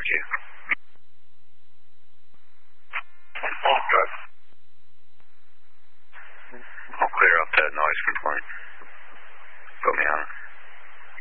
you. Okay. I'll clear up that noise complaint.